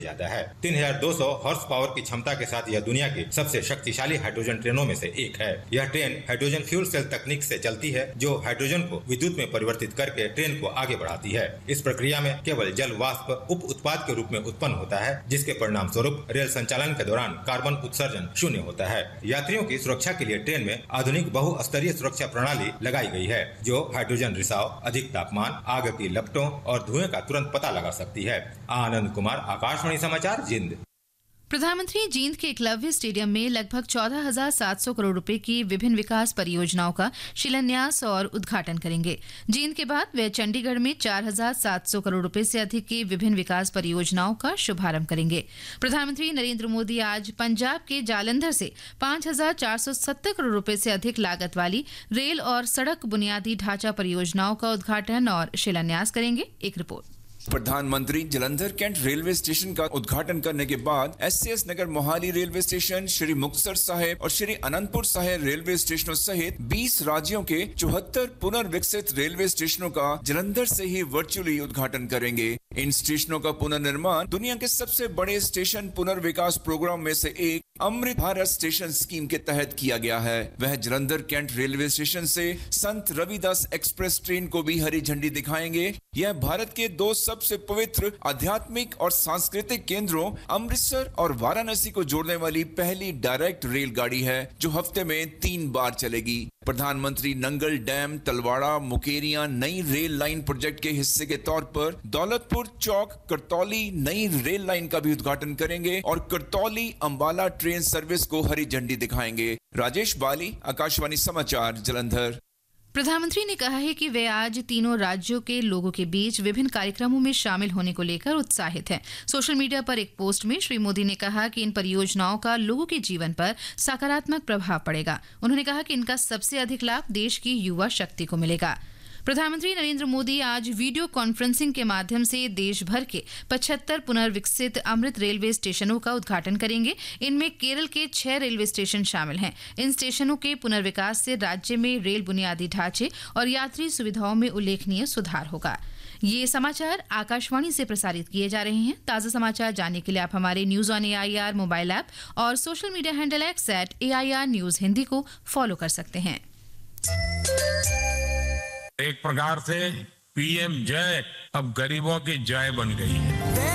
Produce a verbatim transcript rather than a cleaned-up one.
ज्यादा है। तीन हजार दो सौ हॉर्स पावर की क्षमता के साथ यह दुनिया की सबसे शक्तिशाली हाइड्रोजन ट्रेनों में से एक है। यह ट्रेन हाइड्रोजन फ्यूल सेल तकनीक से चलती है, जो हाइड्रोजन को विद्युत में परिवर्तित करके ट्रेन को आगे बढ़ाती है। इस प्रक्रिया में केवल जल वाष्प उप उत्पाद के रूप में उत्पन्न होता है, जिसके परिणाम स्वरूप रेल संचालन के दौरान कार्बन उत्सर्जन शून्य होता है। यात्रियों की सुरक्षा के लिए ट्रेन में आधुनिक बहुस्तरीय सुरक्षा प्रणाली लगाई गई है, जो हाइड्रोजन रिसाव, अधिक तापमान, आग की लपटों और धुएं का तुरंत पता लगा सकती है। आनंद कुमार, आकाशवाणी समाचार, जींद। प्रधानमंत्री जींद के एकलव्य स्टेडियम में लगभग चौदह हजार सात सौ करोड़ रुपए की विभिन्न विकास परियोजनाओं का शिलान्यास और उद्घाटन करेंगे। जींद के बाद वे चंडीगढ़ में चार हजार सात सौ करोड़ रुपए से अधिक की विभिन्न विकास परियोजनाओं का शुभारंभ करेंगे। प्रधानमंत्री नरेंद्र मोदी आज पंजाब के जालंधर से पांच हजार चार सौ सत्तर करोड़ रुपए से अधिक लागत वाली रेल और सड़क बुनियादी ढांचा परियोजनाओं का उद्घाटन और शिलान्यास करेंगे। एक रिपोर्ट। प्रधानमंत्री जालंधर कैंट रेलवे स्टेशन का उद्घाटन करने के बाद एससीएस नगर मोहाली रेलवे स्टेशन, श्री मुक्तसर साहिब और श्री अनंतपुर साहिब रेलवे स्टेशनों सहित बीस राज्यों के चौहत्तर पुनर्विकसित रेलवे स्टेशनों का जालंधर से ही वर्चुअली उद्घाटन करेंगे। इन स्टेशनों का पुनर्निर्माण दुनिया के सबसे बड़े स्टेशन पुनर्विकास प्रोग्राम में से एक अमृत भारत स्टेशन स्कीम के तहत किया गया है। वह जालंधर कैंट रेलवे स्टेशन से संत रविदास एक्सप्रेस ट्रेन को भी हरी झंडी दिखाएंगे। यह भारत के दो सबसे पवित्र आध्यात्मिक और सांस्कृतिक केंद्रों अमृतसर और वाराणसी को जोड़ने वाली पहली डायरेक्ट रेलगाड़ी है, जो हफ्ते में तीन बार चलेगी। प्रधानमंत्री नंगल डैम, तलवाड़ा, मुकेरियां नई रेल लाइन प्रोजेक्ट के हिस्से के तौर पर दौलतपुर चौक करतौली नई रेल लाइन का भी उद्घाटन करेंगे और करतौली अंबाला ट्रेन सर्विस को हरी झंडी दिखाएंगे। राजेश बाली, आकाशवाणी समाचार, जालंधर। प्रधानमंत्री ने कहा है कि वे आज तीनों राज्यों के लोगों के बीच विभिन्न कार्यक्रमों में शामिल होने को लेकर उत्साहित हैं। सोशल मीडिया पर एक पोस्ट में श्री मोदी ने कहा कि इन परियोजनाओं का लोगों के जीवन पर सकारात्मक प्रभाव पड़ेगा। उन्होंने कहा कि इनका सबसे अधिक लाभ देश की युवा शक्ति को मिलेगा। प्रधानमंत्री नरेंद्र मोदी आज वीडियो कॉन्फ्रेंसिंग के माध्यम से देश भर के पचहत्तर पुनर्विकसित अमृत रेलवे स्टेशनों का उद्घाटन करेंगे। इनमें केरल के छह रेलवे स्टेशन शामिल हैं। इन स्टेशनों के पुनर्विकास से राज्य में रेल बुनियादी ढांचे और यात्री सुविधाओं में उल्लेखनीय सुधार होगा। ये समाचार आकाशवाणी से प्रसारित किए जा रहे हैं। ताज़ा समाचार जानने के लिए आप हमारे news on AIR mobile app और social media handle x eight AIR news Hindi को फॉलो कर सकते हैं। एक प्रकार से पीएम जय अब गरीबों की जय बन गई है।